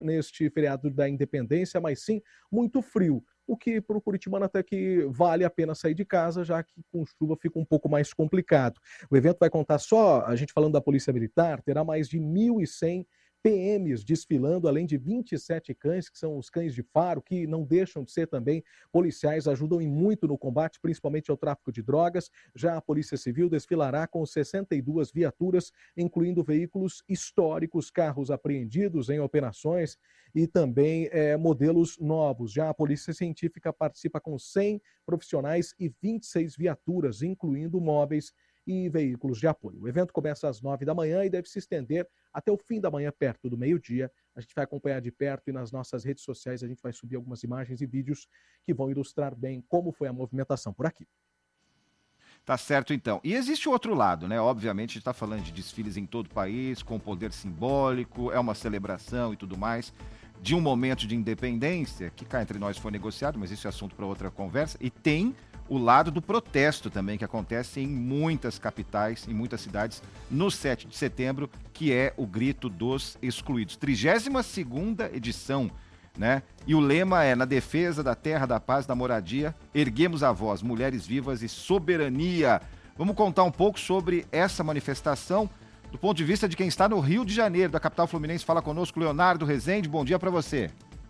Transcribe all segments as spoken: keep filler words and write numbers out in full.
neste feriado da Independência, mas sim muito frio, o que para o curitibano até que vale a pena sair de casa, já que com chuva fica um pouco mais complicado. O evento vai contar só, a gente falando da Polícia Militar, terá mais de mil e cem P Ms desfilando, além de vinte e sete cães, que são os cães de faro, que não deixam de ser também policiais, ajudam em muito no combate, principalmente ao tráfico de drogas. Já a Polícia Civil desfilará com sessenta e duas viaturas, incluindo veículos históricos, carros apreendidos em operações e também é, modelos novos. Já a Polícia Científica participa com cem profissionais e vinte e seis viaturas, incluindo móveis e veículos de apoio. O evento começa às nove da manhã e deve se estender até o fim da manhã, perto do meio-dia. A gente vai acompanhar de perto e nas nossas redes sociais a gente vai subir algumas imagens e vídeos que vão ilustrar bem como foi a movimentação por aqui. Tá certo, então. E existe o outro lado, né? Obviamente, a gente está falando de desfiles em todo o país, com poder simbólico, é uma celebração e tudo mais, de um momento de independência, que cá entre nós foi negociado, mas isso é assunto para outra conversa, e tem o lado do protesto também, que acontece em muitas capitais, em muitas cidades, no sete de setembro, que é o Grito dos Excluídos. trigésima segunda edição, né? E o lema é: na defesa da terra, da paz, da moradia, erguemos a voz, mulheres vivas e soberania. Vamos contar um pouco sobre essa manifestação do ponto de vista de quem está no Rio de Janeiro, da capital fluminense. Fala conosco, Leonardo Rezende, bom dia para você.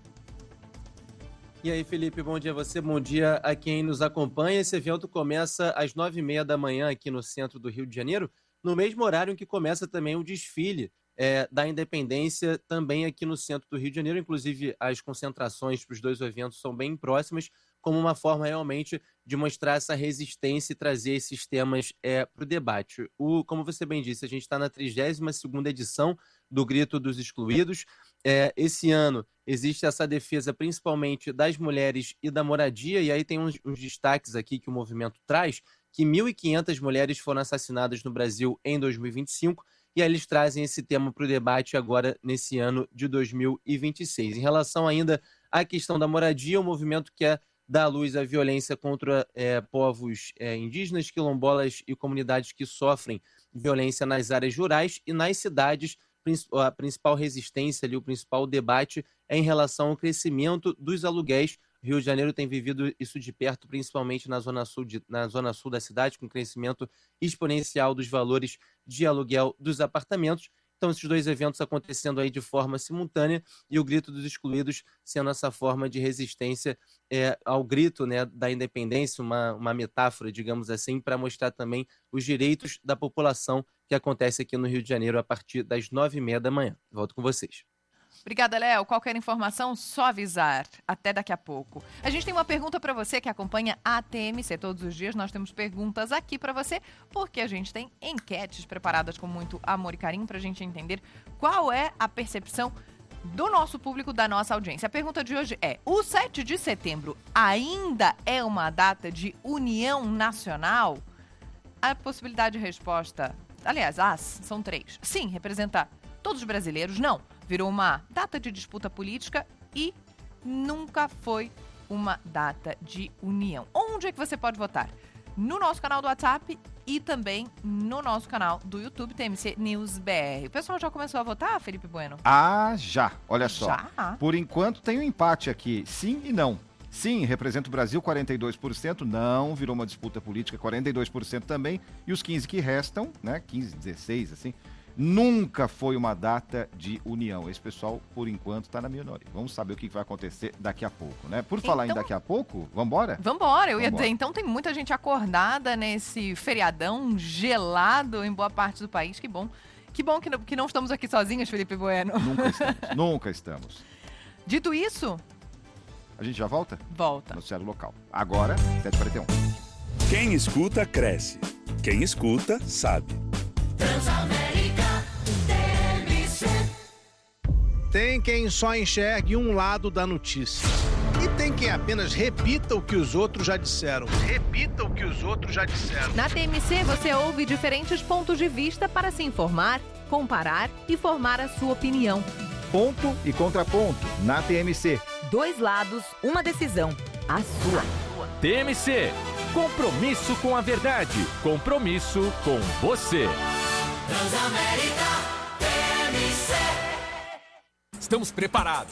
E aí, Felipe, bom dia a você, bom dia a quem nos acompanha. Esse evento começa às nove e meia da manhã aqui no centro do Rio de Janeiro, no mesmo horário em que começa também o desfile é, da Independência, também aqui no centro do Rio de Janeiro. Inclusive, as concentrações para os dois eventos são bem próximas, como uma forma realmente de mostrar essa resistência e trazer esses temas é, para o debate. O, como você bem disse, a gente está na trigésima segunda edição do Grito dos Excluídos. É, esse ano existe essa defesa principalmente das mulheres e da moradia, e aí tem uns, uns destaques aqui que o movimento traz, que mil e quinhentas mulheres foram assassinadas no Brasil em dois mil e vinte e cinco, e aí eles trazem esse tema para o debate agora nesse ano de dois mil e vinte e seis. Em relação ainda à questão da moradia, o movimento quer dar à luz à violência contra é, povos é, indígenas, quilombolas e comunidades que sofrem violência nas áreas rurais e nas cidades. A principal resistência ali, o principal debate é em relação ao crescimento dos aluguéis. O Rio de Janeiro tem vivido isso de perto, principalmente na zona sul, de, na zona sul da cidade, com crescimento exponencial dos valores de aluguel dos apartamentos. Então, esses dois eventos acontecendo aí de forma simultânea e o Grito dos Excluídos sendo essa forma de resistência é, ao grito, né, da independência, uma, uma metáfora, digamos assim, para mostrar também os direitos da população que acontece aqui no Rio de Janeiro a partir das nove e meia da manhã. Volto com vocês. Obrigada, Léo. Qualquer informação, só avisar. Até daqui a pouco. A gente tem uma pergunta para você que acompanha a T M C todos os dias. Nós temos perguntas aqui para você, porque a gente tem enquetes preparadas com muito amor e carinho para a gente entender qual é a percepção do nosso público, da nossa audiência. A pergunta de hoje é: o sete de setembro ainda é uma data de união nacional? A possibilidade de resposta, aliás, as são três. Sim, representa todos os brasileiros. Não, virou uma data de disputa política e nunca foi uma data de união. Onde é que você pode votar? No nosso canal do WhatsApp e também no nosso canal do YouTube, T M C News B R. O pessoal já começou a votar, Felipe Bueno? Ah, já. Olha só. Já? Por enquanto tem um empate aqui, sim e não. Sim, representa o Brasil, quarenta e dois por cento, não, virou uma disputa política, quarenta e dois por cento também, e os quinze que restam, né, quinze, dezesseis, assim, nunca foi uma data de união. Esse pessoal, por enquanto, está na minoria. Vamos saber o que vai acontecer daqui a pouco, né? Por falar então, em daqui a pouco, vambora? Vambora, eu vambora. ia dizer, então tem muita gente acordada nesse feriadão gelado em boa parte do país, que bom. Que bom que não, que não estamos aqui sozinhos, Felipe Bueno. Nunca estamos, nunca estamos. Dito isso... A gente já volta? Volta. Noticiário local. Agora, sete e quarenta e um. Quem escuta, cresce. Quem escuta, sabe. Transamérica T M C. Tem quem só enxergue um lado da notícia. E tem quem apenas repita o que os outros já disseram. Repita o que os outros já disseram. Na T M C você ouve diferentes pontos de vista para se informar, comparar e formar a sua opinião. Ponto e contraponto na T M C. Dois lados, uma decisão. A sua. T M C. Compromisso com a verdade. Compromisso com você. Transamérica T M C. estamos preparados.